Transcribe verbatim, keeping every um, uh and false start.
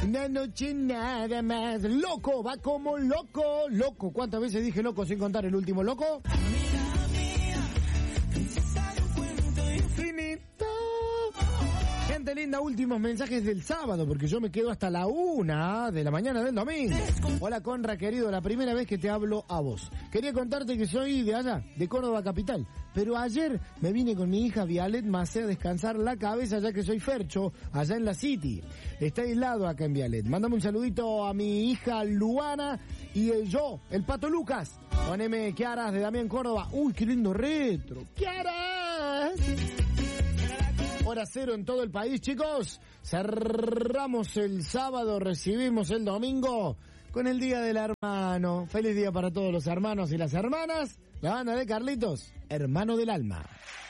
Una noche nada más. Loco, va como loco, loco. ¿Cuántas veces dije loco sin contar el último loco? Finito. Gente linda, últimos mensajes del sábado, porque yo me quedo hasta la una de la mañana del domingo. Hola Conra, querido, la primera vez que te hablo a vos. Quería contarte que soy de allá, de Córdoba capital, pero ayer me vine con mi hija Vialet Macé a descansar la cabeza, ya que soy Fercho, allá en la City. Está aislado acá en Vialet. Mándame un saludito a mi hija Luana y el yo, el Pato Lucas. Poneme Kiaras de Damián Córdoba. Uy, qué lindo retro. ¡Kiaras! Hora cero en todo el país, chicos. Cerramos el sábado, recibimos el domingo con el Día del Hermano. Feliz día para todos los hermanos y las hermanas. La banda de Carlitos, hermano del alma.